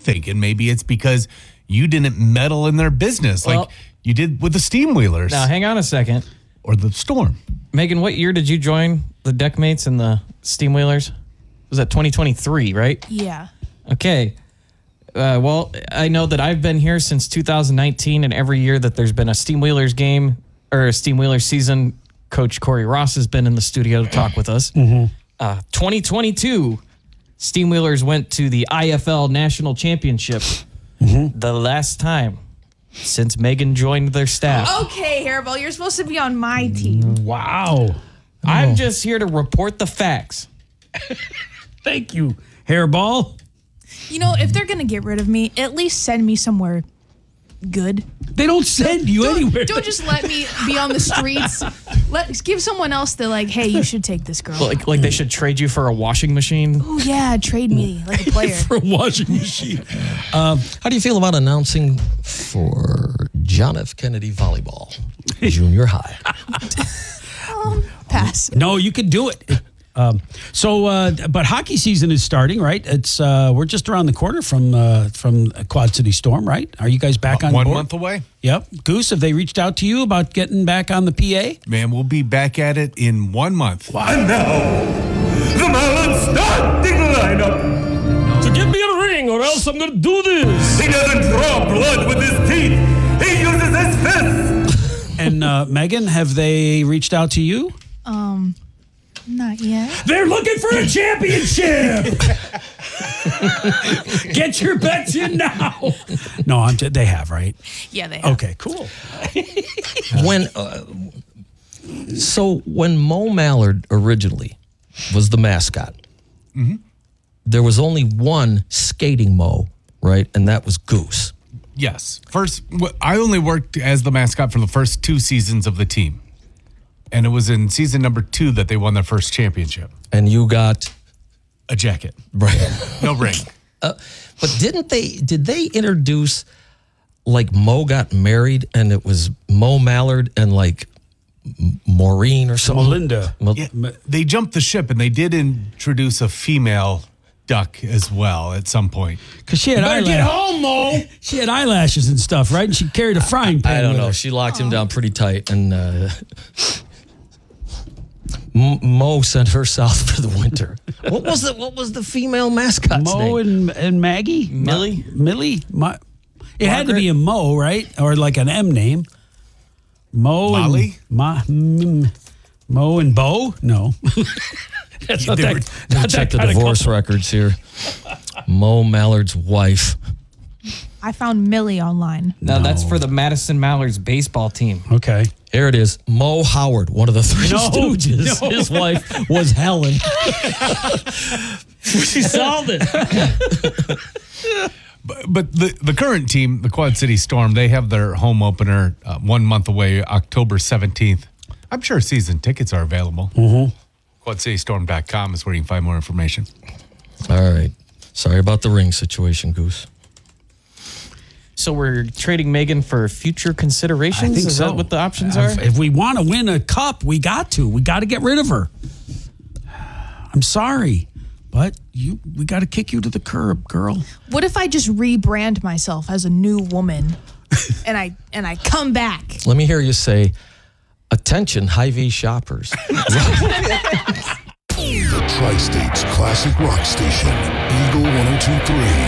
thinking maybe it's because you didn't meddle in their business like you did with the Steamwheelers. Now, hang on a second. Or the Storm. Megan, what year did you join the Deckmates and the Steamwheelers? Was that 2023, right? Yeah. Okay. Well, I know that I've been here since 2019, and every year that there's been a Steamwheelers game or a Steamwheelers season, Coach Corey Ross has been in the studio to talk with us. 2022, Steamwheelers went to the IFL National Championship the last time since Megan joined their staff. Okay, Hairball, you're supposed to be on my team. Wow. I'm just here to report the facts. Thank you, Hairball. You know, if they're going to get rid of me, at least send me somewhere good. They don't send you anywhere. Don't just let me be on the streets. Give someone else the, hey, you should take this girl. Like they should trade you for a washing machine. Oh, yeah, trade me like a player. For a washing machine. How do you feel about announcing for John F. Kennedy Volleyball, junior high? Pass. No, you can do it. But hockey season is starting, right? It's we're just around the corner from Quad City Storm, right? Are you guys back on 1 board? month away? Yep. Goose, have they reached out to you about getting back on the PA? Man, we'll be back at it in 1 month. Wow. And now, the Marlins starting lineup. So give me a ring or else I'm going to do this. He doesn't draw blood with his teeth. He uses his fists. And Megan, have they reached out to you? Not yet. They're looking for a championship. Get your bets in now. No, they have, right? Yeah, they have. Okay, cool. When Mo Mallard originally was the mascot, there was only one skating Mo, right? And that was Goose. Yes. I only worked as the mascot for the first 2 seasons of the team. And it was in season number 2 that they won their first championship. And you got A jacket. right. No ring. But did they introduce Mo got married and it was Mo Mallard and Maureen or something? Melinda. Yeah, they jumped the ship and they did introduce a female duck as well at some point. Because she had Better get eyelashes. home, Mo. She had eyelashes and stuff, right? And she carried a frying pan. I don't with know. her. She locked him down pretty tight, and Mo sent her south for the winter. What was the female mascot's Mo name? and Maggie? Millie? Millie? It had to be a Mo, right? Or like an M name. Mo Molly? And Mo and Bo? No. That's not They that. were- Not Check that the kind of divorce records here. Mo Mallard's wife. I found Millie online. Now, that's for the Madison Mallards baseball team. Okay. Here it is. Mo Howard, one of the Three No, Stooges. no. His wife was Helen. She solved it. But the current team, the Quad City Storm, they have their home opener 1 month away, October 17th. I'm sure season tickets are available. QuadCityStorm.com is where you can find more information. All right. Sorry about the ring situation, Goose. So we're trading Megan for future considerations? I think Is so. that what the options are? If we want to win a cup, we got to. We got to get rid of her. I'm sorry, but we got to kick you to the curb, girl. What if I just rebrand myself as a new woman and I come back? Let me hear you say, attention, Hy-Vee shoppers. The Tri-State's classic rock station, Eagle 102.3.